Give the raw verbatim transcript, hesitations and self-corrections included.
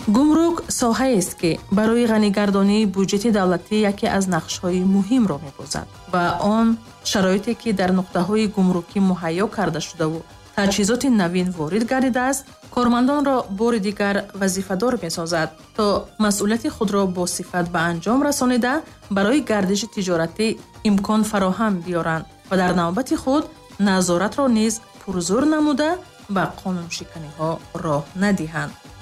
гумрук соҳаест ки барои ғанигардонии бюджети давлатӣ яке аз нақшҳои муҳимро мебозад ва он шароите ки дар нуқтаҳои гумрукӣ муҳайё карда шудаву таҷҳизоти навин ворид гардидааст, кормандонро бори дигар вазифадор месозад, то масъулияти худро бо сифат ба анҷом расонида барои гардиши тиҷоратӣ имкон фароҳам биёранд ва дар навбати худ назоратро низ пурзур намуда ба қонуншиканиҳо роҳ надиҳанд.